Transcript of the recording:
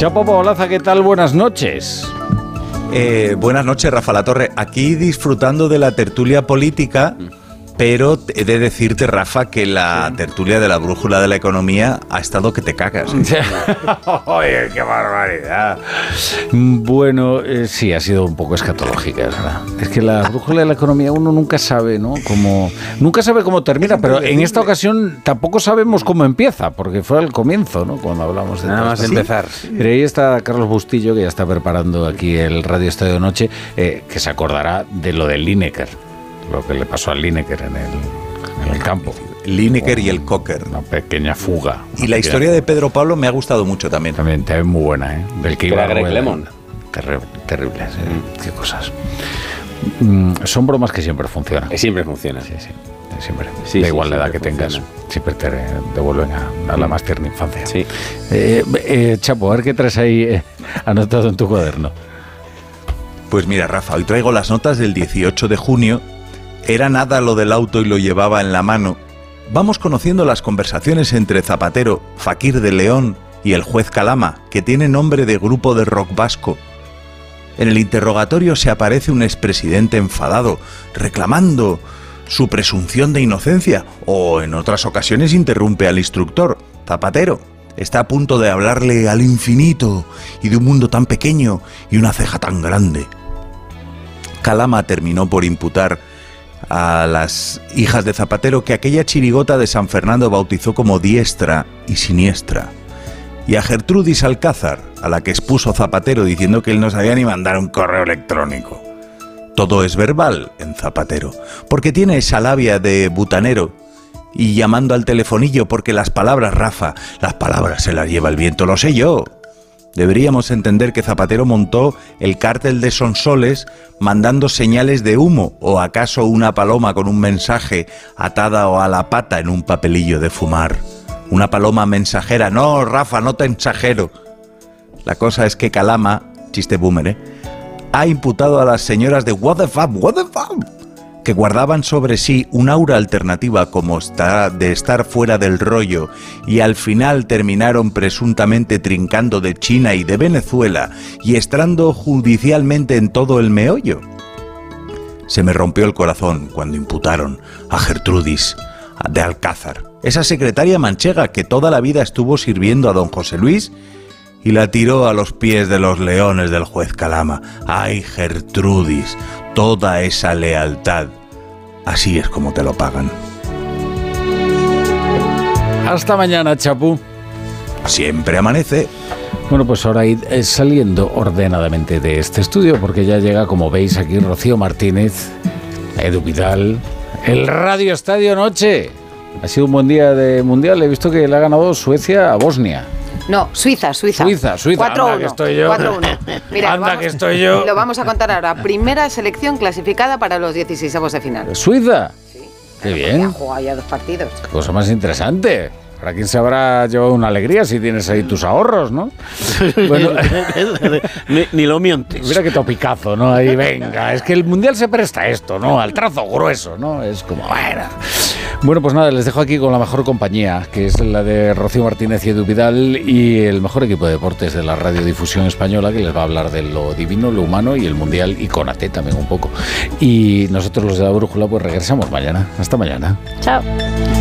Chapo Paolaza, ¿qué tal? Buenas noches. Buenas noches, Rafa Latorre. Aquí disfrutando de la tertulia política, pero he de decirte, Rafa, que la tertulia de la brújula de la economía ha estado que te cagas. Oye, qué barbaridad. Bueno, sí, ha sido un poco escatológica, es verdad. Es que la brújula de la economía uno nunca sabe, ¿no? Nunca sabe cómo termina, pero en esta ocasión tampoco sabemos cómo empieza, porque fue al comienzo, ¿no? Cuando hablamos de nada más empezar. Pero ahí está Carlos Bustillo, que ya está preparando aquí el Radio Estadio Noche, que se acordará de lo del Lineker. Lo que le pasó al Lineker en el campo. Lineker y el Cocker. Una pequeña fuga. Y la historia de Pedro Pablo me ha gustado mucho también. También muy buena, ¿eh? Del que iba Greg Lemon. Terrible, qué cosas. Son bromas que siempre funcionan. Siempre funcionan. Sí. Siempre. Da igual la edad que tengas, siempre te devuelven a la más tierna infancia. Sí. Chapo, a ver qué traes ahí anotado en tu cuaderno. Pues mira, Rafa, hoy traigo las notas del 18 de junio. Era nada lo del auto y lo llevaba en la mano. Vamos conociendo las conversaciones entre Zapatero, Fakir de León y el juez Calama, que tiene nombre de grupo de rock vasco. En el interrogatorio se aparece un expresidente enfadado, reclamando su presunción de inocencia, o en otras ocasiones interrumpe al instructor. Zapatero está a punto de hablarle al infinito y de un mundo tan pequeño y una ceja tan grande. Calama terminó por imputar a las hijas de Zapatero que aquella chirigota de San Fernando bautizó como diestra y siniestra, y a Gertrudis Alcázar, a la que expuso Zapatero diciendo que él no sabía ni mandar un correo electrónico. Todo es verbal en Zapatero, porque tiene esa labia de butanero, y llamando al telefonillo porque las palabras, Rafa, las palabras se las lleva el viento, lo sé yo. Deberíamos entender que Zapatero montó el cártel de Sonsoles mandando señales de humo, o acaso una paloma con un mensaje atada o a la pata en un papelillo de fumar. Una paloma mensajera. No, Rafa, no te exagero. La cosa es que Calama, chiste boomer, ha imputado a las señoras de What the fuck, que guardaban sobre sí un aura alternativa como de estar fuera del rollo, y al final terminaron presuntamente trincando de China y de Venezuela y estando judicialmente en todo el meollo. Se me rompió el corazón cuando imputaron a Gertrudis de Alcázar, esa secretaria manchega que toda la vida estuvo sirviendo a don José Luis, y la tiró a los pies de los leones del juez Calama. ¡Ay, Gertrudis! Toda esa lealtad. Así es como te lo pagan. Hasta mañana, Chapu. Siempre amanece. Bueno, pues ahora id saliendo ordenadamente de este estudio, porque ya llega, como veis aquí, Rocío Martínez, Edu Vidal, el Radio Estadio Noche. Ha sido un buen día de mundial. He visto que le ha ganado Suecia a Bosnia. No, Suiza. 4-1. Anda, que estoy yo. 4-1. Mira, que estoy yo. Lo vamos a contar ahora. Primera selección clasificada para los 16avos de final. ¿Suiza? Sí. Qué bien. Ya ha jugado ya 2 partidos. Cosa más interesante. ¿Para quién se habrá llevado una alegría si tienes ahí tus ahorros, no? Bueno, ni lo mientes. Mira qué topicazo, ¿no? Ahí venga. Es que el mundial se presta a esto, ¿no? Al trazo grueso, ¿no? Es como, bueno, pues nada, les dejo aquí con la mejor compañía, que es la de Rocío Martínez y Edu Vidal, y el mejor equipo de deportes de la radiodifusión española, que les va a hablar de lo divino, lo humano y el mundial, y con AT también un poco. Y nosotros, los de la brújula, pues regresamos mañana. Hasta mañana. Chao.